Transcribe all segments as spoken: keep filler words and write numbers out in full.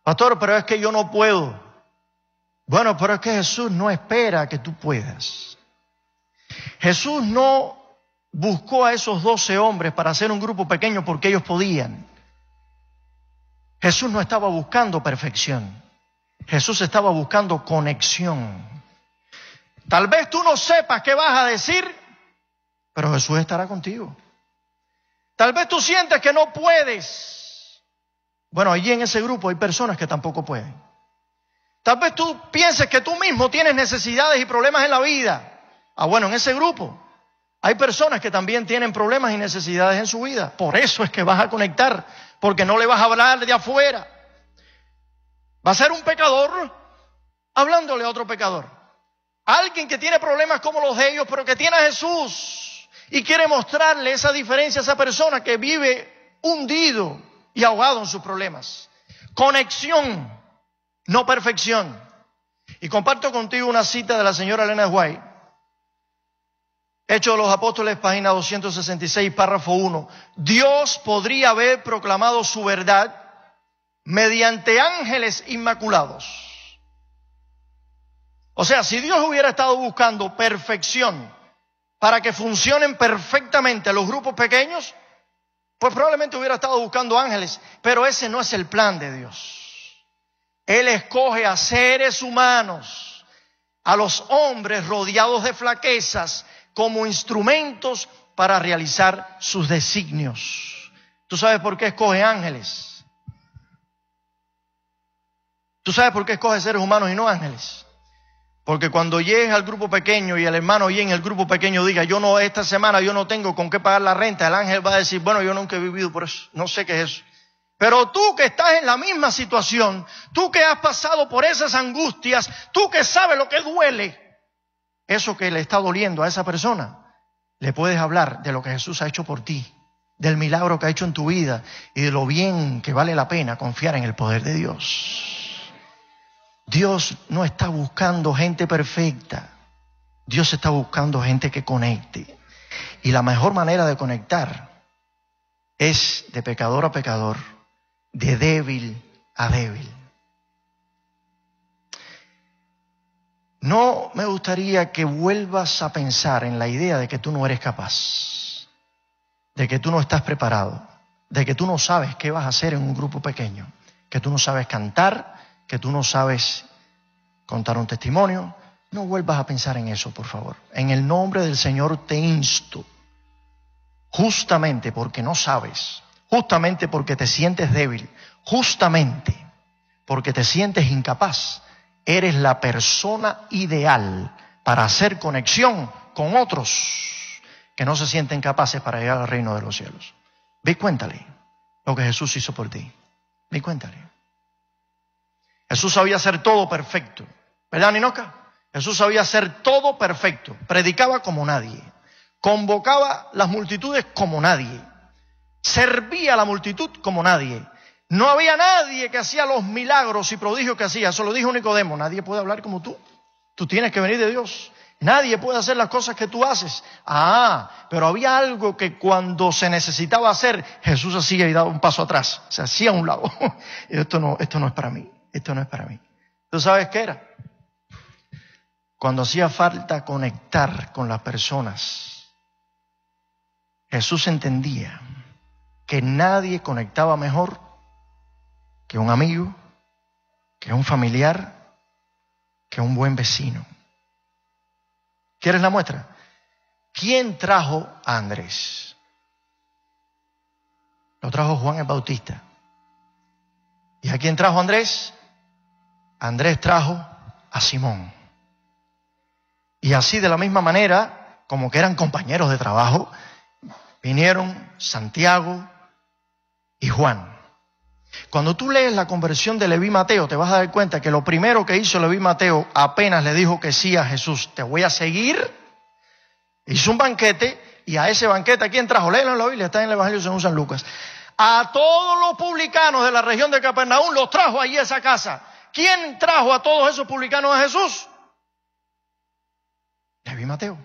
Pastor, pero es que yo no puedo. Bueno, pero es que Jesús no espera que tú puedas. Jesús no buscó a esos doce hombres para hacer un grupo pequeño porque ellos podían. Jesús no estaba buscando perfección. Jesús estaba buscando conexión. Tal vez tú no sepas qué vas a decir, pero Jesús estará contigo. Tal vez tú sientes que no puedes. Bueno, allí en ese grupo hay personas que tampoco pueden. Tal vez tú pienses que tú mismo tienes necesidades y problemas en la vida. Ah, bueno, en ese grupo hay personas que también tienen problemas y necesidades en su vida. Por eso es que vas a conectar, porque no le vas a hablar de afuera. Va a ser un pecador hablándole a otro pecador. Alguien que tiene problemas como los de ellos, pero que tiene a Jesús y quiere mostrarle esa diferencia a esa persona que vive hundido y ahogado en sus problemas. Conexión, no perfección. Y comparto contigo una cita de la señora Elena White. Hechos de los Apóstoles, página doscientos sesenta y seis, párrafo uno. Dios podría haber proclamado su verdad mediante ángeles inmaculados. O sea, si Dios hubiera estado buscando perfección para que funcionen perfectamente los grupos pequeños, pues probablemente hubiera estado buscando ángeles, pero ese no es el plan de Dios. Él escoge a seres humanos, a los hombres rodeados de flaquezas, como instrumentos para realizar sus designios. ¿Tú sabes por qué escoge ángeles? ¿Tú sabes por qué escoge seres humanos y no ángeles? Porque cuando llegues al grupo pequeño y el hermano y en el grupo pequeño diga, yo no, esta semana yo no tengo con qué pagar la renta, el ángel va a decir, bueno, yo nunca he vivido por eso, no sé qué es eso. Pero tú que estás en la misma situación, tú que has pasado por esas angustias, tú que sabes lo que duele, eso que le está doliendo a esa persona, le puedes hablar de lo que Jesús ha hecho por ti, del milagro que ha hecho en tu vida y de lo bien que vale la pena confiar en el poder de Dios. Dios no está buscando gente perfecta. Dios está buscando gente que conecte. Y la mejor manera de conectar es de pecador a pecador, de débil a débil. No me gustaría que vuelvas a pensar en la idea de que tú no eres capaz, de que tú no estás preparado, de que tú no sabes qué vas a hacer en un grupo pequeño, que tú no sabes cantar, que tú no sabes contar un testimonio. No vuelvas a pensar en eso, por favor. En el nombre del Señor te insto, justamente porque no sabes, justamente porque te sientes débil, justamente porque te sientes incapaz, eres la persona ideal para hacer conexión con otros que no se sienten capaces para llegar al reino de los cielos. Ve y cuéntale lo que Jesús hizo por ti. Ve y cuéntale. Jesús sabía hacer todo perfecto. ¿Verdad, Ninoca? Jesús sabía hacer todo perfecto. Predicaba como nadie. Convocaba las multitudes como nadie. Servía a la multitud como nadie. No había nadie que hacía los milagros y prodigios que hacía. Eso lo dijo Nicodemo. Nadie puede hablar como tú. Tú tienes que venir de Dios. Nadie puede hacer las cosas que tú haces. Ah, pero había algo que cuando se necesitaba hacer, Jesús hacía y daba un paso atrás. Se hacía a un lado. Esto no, esto no es para mí. Esto no es para mí. ¿Tú sabes qué era? Cuando hacía falta conectar con las personas, Jesús entendía que nadie conectaba mejor que un amigo, que un familiar, que un buen vecino. ¿Quieres la muestra? ¿Quién trajo a Andrés? Lo trajo Juan el Bautista. ¿Y a quién trajo Andrés? Andrés trajo a Simón. Y así de la misma manera, como que eran compañeros de trabajo, vinieron Santiago y Juan. Cuando tú lees la conversión de Leví Mateo, te vas a dar cuenta que lo primero que hizo Leví Mateo apenas le dijo que sí a Jesús, te voy a seguir. Hizo un banquete y a ese banquete, ¿a quién trajo? Léelo en la Biblia, está en el Evangelio según San Lucas. A todos los publicanos de la región de Capernaum los trajo allí a esa casa. ¿Quién trajo a todos esos publicanos a Jesús? Leví Mateo.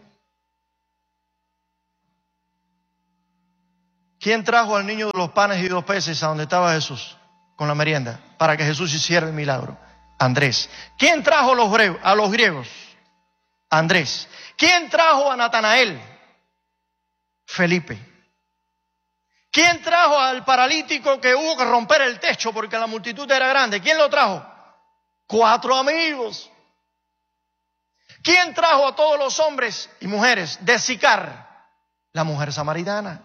¿Quién trajo al niño de los panes y dos peces a donde estaba Jesús? con la merienda para que Jesús hiciera el milagro? Andrés. ¿Quién trajo a los griegos? A los griegos? Andrés. ¿Quién trajo a Natanael? Felipe. ¿Quién trajo al paralítico que hubo que romper el techo porque la multitud era grande? ¿Quién lo trajo? Cuatro amigos. ¿Quién trajo a todos los hombres y mujeres de Sicar? La mujer samaritana.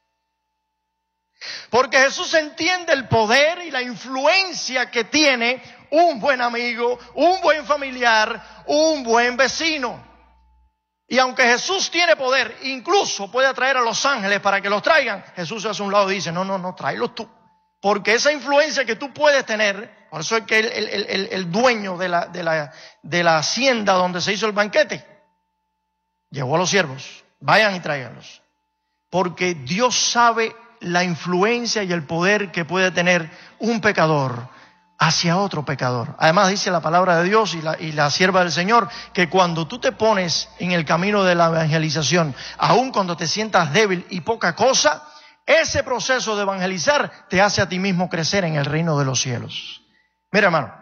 Porque Jesús entiende el poder y la influencia que tiene un buen amigo, un buen familiar, un buen vecino. Y aunque Jesús tiene poder, incluso puede atraer a los ángeles para que los traigan, Jesús se hace a un lado y dice, no, no, no, tráelos tú. Porque esa influencia que tú puedes tener, por eso es que el, el, el, el dueño de la, de, la, de la hacienda donde se hizo el banquete, llevó a los siervos, vayan y tráiganlos. Porque Dios sabe la influencia y el poder que puede tener un pecador hacia otro pecador. Además dice la palabra de Dios y la, y la sierva del Señor que cuando tú te pones en el camino de la evangelización, aun cuando te sientas débil y poca cosa, ese proceso de evangelizar te hace a ti mismo crecer en el reino de los cielos. Mira, hermano,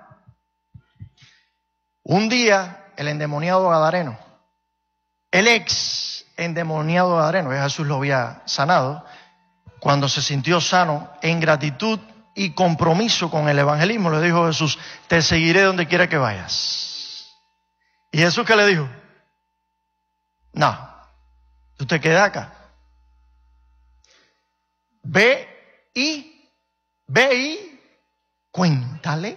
un día el endemoniado gadareno, el ex endemoniado gadareno, que Jesús lo había sanado, cuando se sintió sano, en gratitud y compromiso con el evangelismo, le dijo a Jesús, te seguiré donde quiera que vayas. ¿Y Jesús qué le dijo? No, tú te quedas acá. Ve y, ve y cuéntale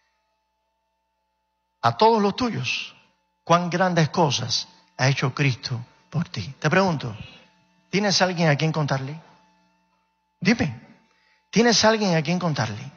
a todos los tuyos cuán grandes cosas ha hecho Cristo por ti. Te pregunto, ¿tienes alguien a quien contarle? Dime, ¿tienes alguien a quien contarle?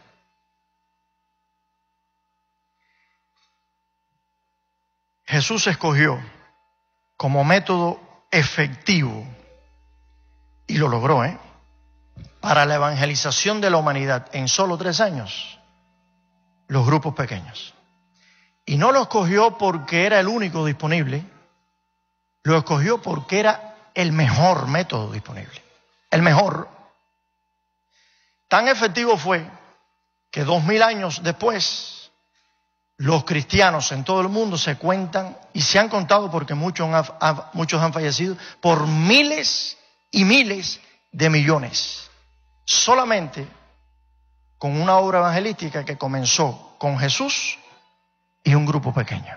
Jesús escogió como método efectivo, y lo logró, ¿eh?, para la evangelización de la humanidad en solo tres años, los grupos pequeños. Y no lo escogió porque era el único disponible, lo escogió porque era el mejor método disponible, el mejor. Tan efectivo fue que dos mil años después, los cristianos en todo el mundo se cuentan y se han contado porque muchos han, muchos han fallecido por miles y miles de millones. Solamente con una obra evangelística que comenzó con Jesús y un grupo pequeño.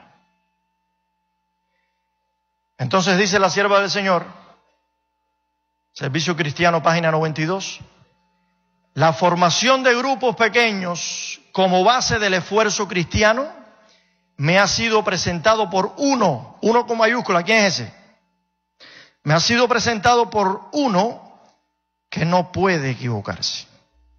Entonces dice la sierva del Señor, Servicio Cristiano, página noventa y dos, la formación de grupos pequeños como base del esfuerzo cristiano me ha sido presentado por uno, uno con mayúscula, ¿quién es ese? Me ha sido presentado por uno que no puede equivocarse.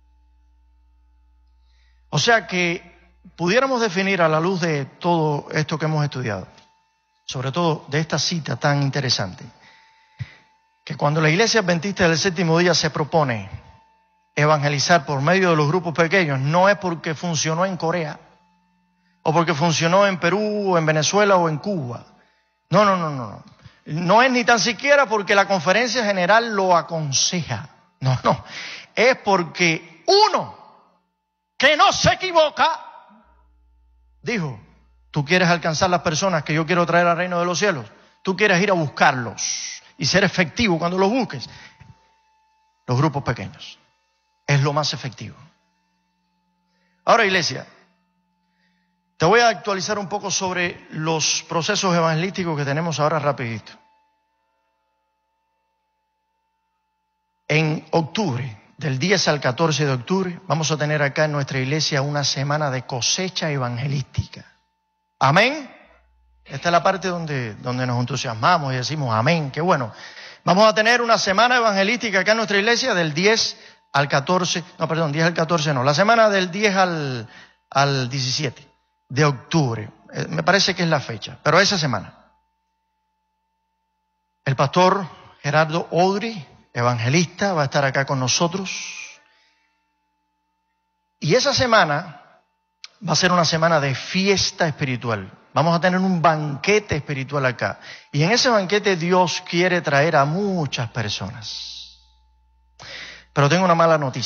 O sea que pudiéramos definir a la luz de todo esto que hemos estudiado, sobre todo de esta cita tan interesante, que cuando la Iglesia Adventista del Séptimo Día se propone evangelizar por medio de los grupos pequeños, no es porque funcionó en Corea, o porque funcionó en Perú, o en Venezuela, o en Cuba. No, no, no, no. No es ni tan siquiera porque la Conferencia General lo aconseja. No, no. Es porque uno que no se equivoca dijo, tú quieres alcanzar las personas que yo quiero traer al reino de los cielos. Tú quieres ir a buscarlos y ser efectivo cuando los busques. Los grupos pequeños. Es lo más efectivo. Ahora, iglesia, te voy a actualizar un poco sobre los procesos evangelísticos que tenemos ahora rapidito. En octubre, del diez al catorce de octubre, vamos a tener acá en nuestra iglesia una semana de cosecha evangelística. Amén. Esta es la parte donde, donde nos entusiasmamos y decimos amén, qué bueno. Vamos a tener una semana evangelística acá en nuestra iglesia del diez al catorce, no, perdón, diez al catorce no, la semana del diez al, al diecisiete de octubre. Eh, me parece que es la fecha, pero esa semana. El pastor Gerardo Audrey, evangelista, va a estar acá con nosotros. Y esa semana va a ser una semana de fiesta espiritual. Vamos a tener un banquete espiritual acá. Y en ese banquete Dios quiere traer a muchas personas. Pero tengo una mala noticia.